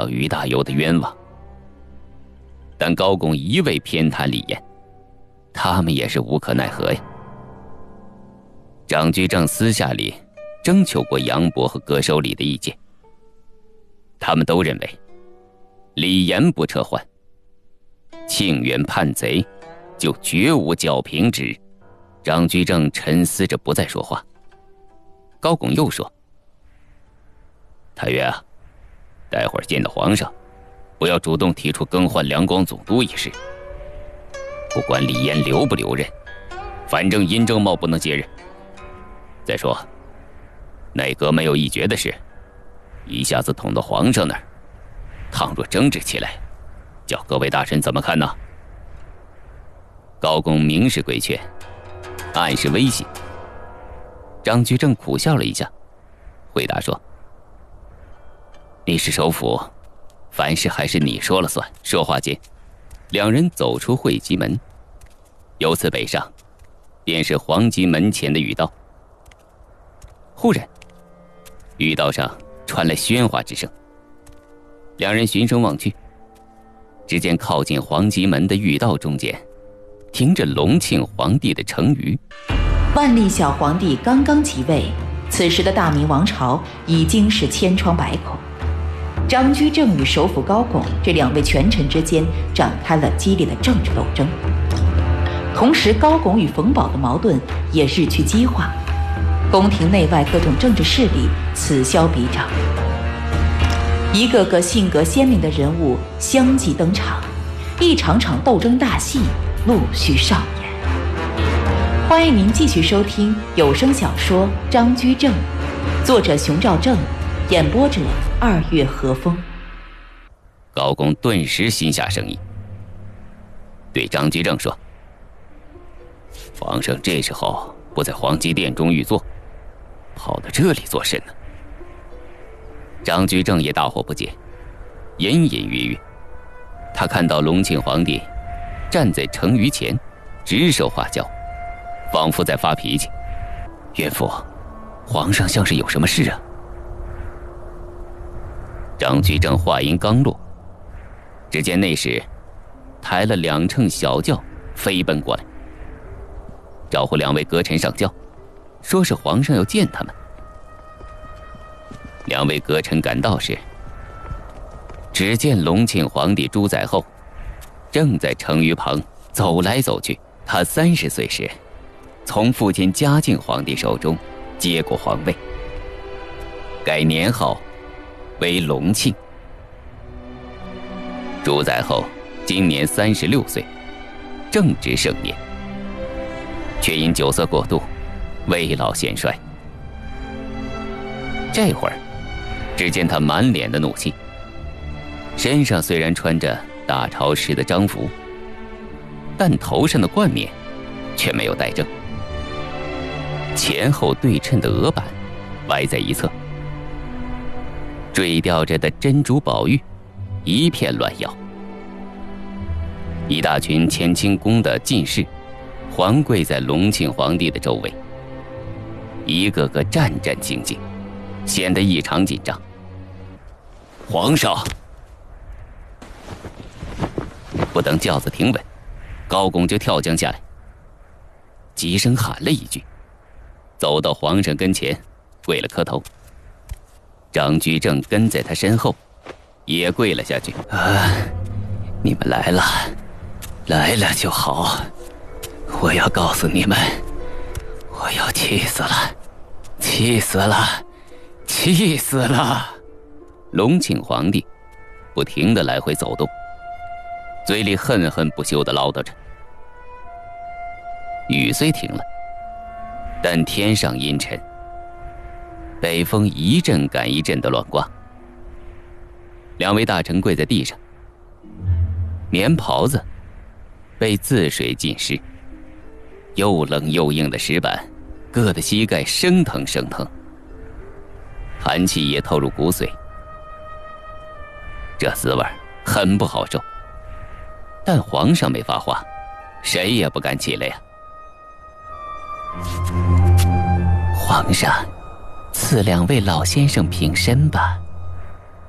到于大猷的冤枉。但高拱一味偏袒李严，他们也是无可奈何呀。张居正私下里征求过杨博和葛守礼的意见，他们都认为李严不撤换，庆元叛贼就绝无剿平之日。张居正沉思着不再说话。高拱又说：太岳啊，待会儿见到皇上，不要主动提出更换两广总督一事。不管李严留不留任，反正殷正茂不能接任。再说内阁没有议决的事，一下子捅到皇上那儿，倘若争执起来，叫各位大臣怎么看呢？高拱明示规劝，暗示威胁。张居正苦笑了一下，回答说：你是首辅，凡事还是你说了算。说话间，两人走出会稽门，由此北上，便是黄集门前的御道。忽然御道上传来喧哗之声，两人循声望去，只见靠近黄集门的御道中间停着隆庆皇帝的乘舆。 万历小皇帝刚刚即位，此时的大明王朝已经是千疮百孔。张居正与首辅高拱这两位权臣之间展开了激烈的政治斗争，同时高拱与冯保的矛盾也日趋激化，宫廷内外各种政治势力此消彼长，一个个性格鲜明的人物相继登场，一场场斗争大戏陆续上演。欢迎您继续收听有声小说《张居正》，作者熊兆正，演播者二月和风。 高拱顿时心下生疑，对张居正说：皇上这时候不在皇极殿中御座，跑到这里做甚呢？张居正也大惑不解，隐隐约约他看到隆庆皇帝站在乘舆前指手画脚，仿佛在发脾气。岳父，皇上像是有什么事啊？张居正话音刚落，只见内室抬了2乘小轿飞奔过来，招呼2位阁臣上轿，说是皇上要见他们。2位阁臣赶到时，只见隆庆皇帝朱载垕正在乘舆旁走来走去。他30岁时从父亲嘉靖皇帝手中接过皇位，改年号为隆庆。朱载垕今年36岁，正值盛年，却因酒色过度，未老先衰。这会儿，只见他满脸的怒气，身上虽然穿着大朝时的章服，但头上的冠冕却没有戴正，前后对称的额板歪在一侧，坠吊着的珍珠宝玉一片乱摇。一大群乾清宫的进士环跪在隆庆皇帝的周围，一个个战战兢兢，显得异常紧张。皇上！不等轿子停稳，高拱就跳将下来，急声喊了一句，走到皇上跟前跪了磕头。张居正跟在他身后也跪了下去。你们来了，来了就好。我要告诉你们，我要气死了，气死了，气死了！隆庆皇帝不停地来回走动，嘴里恨恨不休地唠叨着。雨虽停了，但天上阴沉，北风一阵赶一阵的乱刮。2位大臣跪在地上，棉袍子被渍水浸湿，又冷又硬的石板硌得膝盖生疼生疼，寒气也透入骨髓，这滋味很不好受。但皇上没发话，谁也不敢起来呀。皇上，赐2位老先生平身吧。